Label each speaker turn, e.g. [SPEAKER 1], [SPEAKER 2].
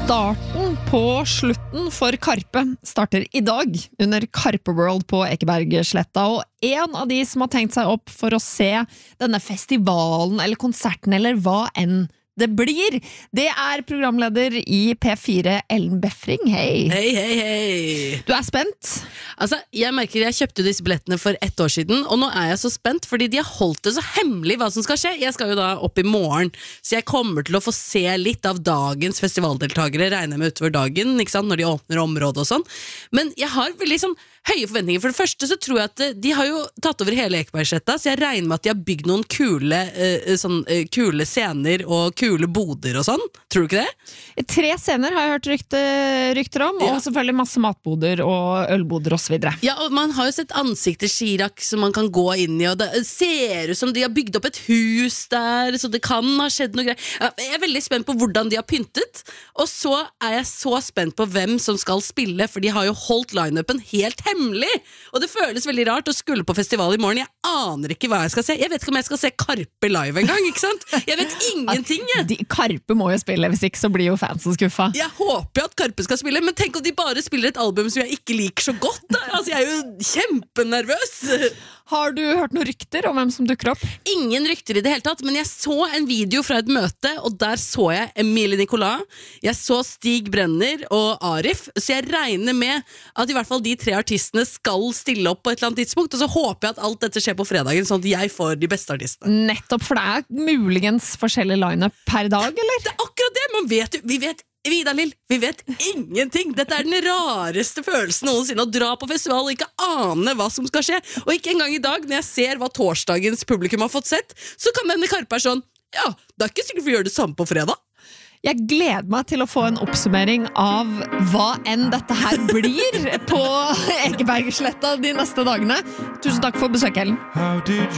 [SPEAKER 1] Starten på slutten for Karpe starter i dag under Karpe World på Ekebergsletta, og en av de som har tenkt seg opp for å se denne festivalen eller konserten eller hva enn det blir, det er programleder i P4, Ellen Befring. Hei.
[SPEAKER 2] Hei, hei, hei.
[SPEAKER 1] Du er spent?
[SPEAKER 2] Altså, jeg merker jeg kjøpte disse billettene for 1 år siden, og nå er jeg så spent, fordi de har holdt det så hemmelig hva som skal skje. Jeg skal jo da opp i morgen, så jeg kommer til å få se litt av dagens festivaldeltagere, regner jeg med utover dagen, ikke sant, når de åpner området og sånn. Men jeg har veldig sånn høye forventninger. For det første så tror jeg at de har jo tatt over hele Ekebergsletta, så jeg regner med at de har bygd noen kule scener og kule boder og sånn. Tror du ikke det?
[SPEAKER 1] 3 scener har jeg hørt rykter om, og selvfølgelig masse matboder og ølboder og så videre.
[SPEAKER 2] Ja, og man har jo sett ansikter Chirac som man kan gå inn i, og det ser ut som de har bygd opp et hus der, så det kan ha skjedd noe greier. Jeg er veldig spent på hvordan de har pyntet, og så er jeg så spent på hvem som skal spille, for de har jo holdt line-upen helt hemmelig, og det føles veldig rart å skulle på festival i morgen. Jeg aner ikke hva jeg skal se. Jeg vet ikke om jeg skal se Karpe live en gang, ikke sant? Jeg vet ingenting, jeg.
[SPEAKER 1] Karpe må jo spille, hvis ikke så blir jo fansen skuffa.
[SPEAKER 2] Jeg håper jo at Karpe skal spille, men tenk om de bare spiller et album som jeg ikke liker så godt da. Altså, jeg er jo kjempenervøs.
[SPEAKER 1] Har du hørt noen rykter om hvem som dukker opp?
[SPEAKER 2] Ingen rykter i det hele tatt, men jeg så en video fra et møte, og der så jeg Emilie Nicolas, jeg så Stig Brenner og Arif, så jeg regner med at i hvert fall de 3 artistene skal stille opp på et eller annet tidspunkt, og så håper jeg at alt dette skjer på fredagen, sånn at jeg får de beste artistene.
[SPEAKER 1] Nettopp, for det er muligens forskjellig line-up per dag, eller?
[SPEAKER 2] Det er akkurat det, vi vet Vidar-Lill, vi vet ingenting. Dette er den rareste følelsen noensinne, å dra på festival og ikke ane hva som skal skje. Og ikke engang i dag, når jeg ser hva torsdagens publikum har fått sett, så kan denne Karpe sånn, ja, det er ikke sikkert vi gjør det samme på fredag.
[SPEAKER 1] Jeg gleder meg til å få en oppsummering av hva enn dette her blir på Ekebergsletta de neste dagene. Tusen takk for besøket, Ellen.